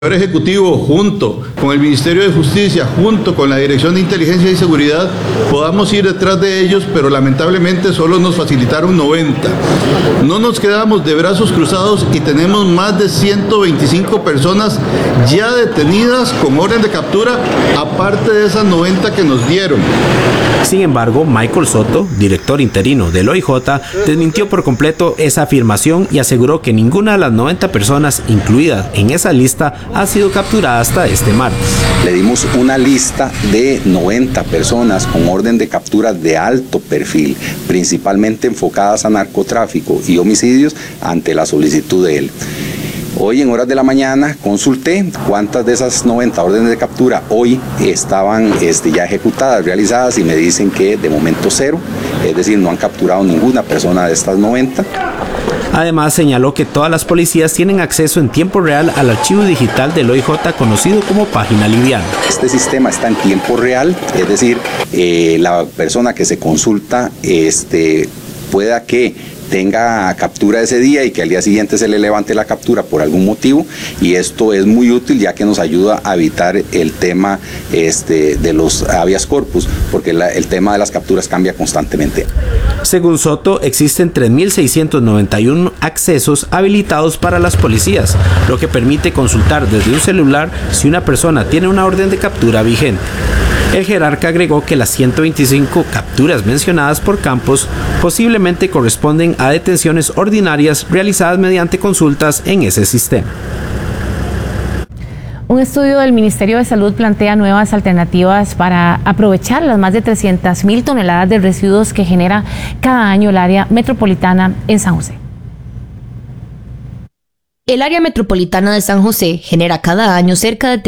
El Ejecutivo, junto con el Ministerio de Justicia, junto con la Dirección de Inteligencia y Seguridad, podamos ir detrás de ellos, pero lamentablemente solo nos facilitaron 90. No nos quedamos de brazos cruzados y tenemos más de 125 personas ya detenidas con orden de captura, aparte de esas 90 que nos dieron. Sin embargo, Michael Soto, director interino del OIJ, desmintió por completo esa afirmación y aseguró que ninguna de las 90 personas incluidas en esa lista ha sido capturada hasta este martes. Le dimos una lista de 90 personas con orden de captura de alto perfil, principalmente enfocadas a narcotráfico y homicidios ante la solicitud de él. Hoy en horas de la mañana consulté cuántas de esas 90 órdenes de captura hoy estaban ya ejecutadas, realizadas, y me dicen que de momento 0, es decir, no han capturado ninguna persona de estas 90. Además, señaló que todas las policías tienen acceso en tiempo real al archivo digital del OIJ conocido como Página Liviana. Este sistema está en tiempo real, es decir, la persona que se consulta pueda que tenga captura ese día y que al día siguiente se le levante la captura por algún motivo, y esto es muy útil ya que nos ayuda a evitar el tema de los habeas corpus, porque el tema de las capturas cambia constantemente. Según Soto, existen 3.691 accesos habilitados para las policías, lo que permite consultar desde un celular si una persona tiene una orden de captura vigente. El jerarca agregó que las 125 capturas mencionadas por Campos posiblemente corresponden a detenciones ordinarias realizadas mediante consultas en ese sistema. Un estudio del Ministerio de Salud plantea nuevas alternativas para aprovechar las más de 300.000 toneladas de residuos que genera cada año el área metropolitana en San José. El área metropolitana de San José genera cada año cerca de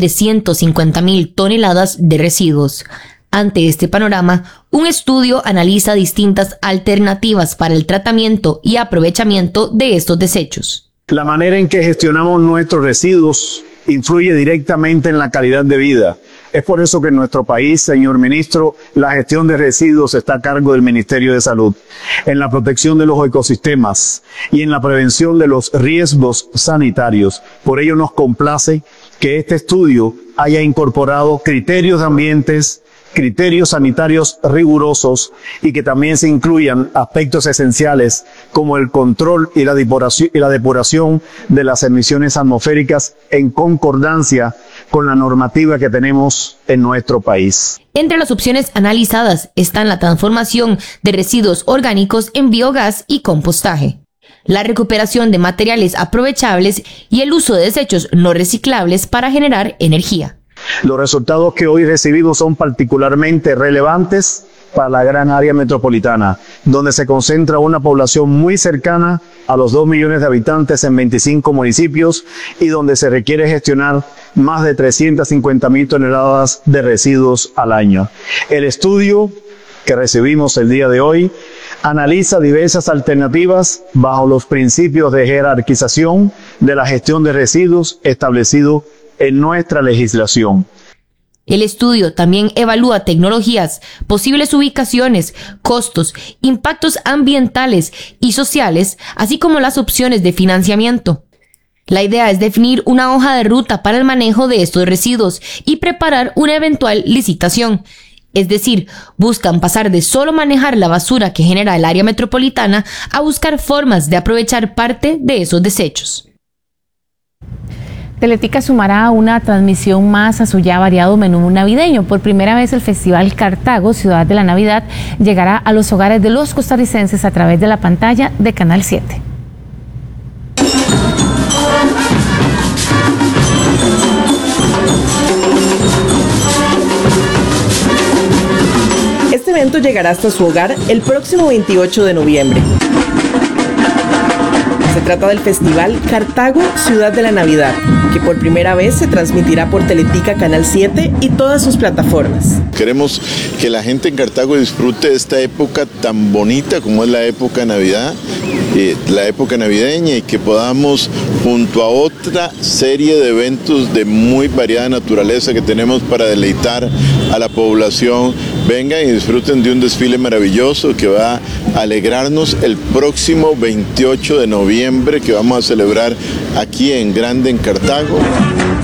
350.000 toneladas de residuos. Ante este panorama, un estudio analiza distintas alternativas para el tratamiento y aprovechamiento de estos desechos. La manera en que gestionamos nuestros residuos influye directamente en la calidad de vida. Es por eso que en nuestro país, señor ministro, la gestión de residuos está a cargo del Ministerio de Salud, en la protección de los ecosistemas y en la prevención de los riesgos sanitarios. Por ello nos complace que este estudio haya incorporado criterios de ambientes, criterios sanitarios rigurosos, y que también se incluyan aspectos esenciales como el control y la depuración de las emisiones atmosféricas en concordancia con la normativa que tenemos en nuestro país. Entre las opciones analizadas están la transformación de residuos orgánicos en biogás y compostaje, la recuperación de materiales aprovechables y el uso de desechos no reciclables para generar energía. Los resultados que hoy recibimos son particularmente relevantes para la gran área metropolitana, donde se concentra una población muy cercana a los 2 millones de habitantes en 25 municipios y donde se requiere gestionar más de 350.000 toneladas de residuos al año. El estudio que recibimos el día de hoy analiza diversas alternativas bajo los principios de jerarquización de la gestión de residuos establecidos en nuestra legislación. El estudio también evalúa tecnologías, posibles ubicaciones, costos, impactos ambientales y sociales, así como las opciones de financiamiento. La idea es definir una hoja de ruta para el manejo de estos residuos y preparar una eventual licitación. Es decir, buscan pasar de solo manejar la basura que genera el área metropolitana a buscar formas de aprovechar parte de esos desechos. Teletica sumará una transmisión más a su ya variado menú navideño. Por primera vez el Festival Cartago, Ciudad de la Navidad, llegará a los hogares de los costarricenses a través de la pantalla de Canal 7. Este evento llegará hasta su hogar el próximo 28 de noviembre. Se trata del Festival Cartago, Ciudad de la Navidad, que por primera vez se transmitirá por Teletica Canal 7 y todas sus plataformas. Queremos que la gente en Cartago disfrute de esta época tan bonita como es la época de Navidad, la época navideña, y que podamos, junto a otra serie de eventos de muy variada naturaleza que tenemos para deleitar a la población, vengan y disfruten de un desfile maravilloso que va a alegrarnos el próximo 28 de noviembre, que vamos a celebrar aquí en Grande, en Cartago.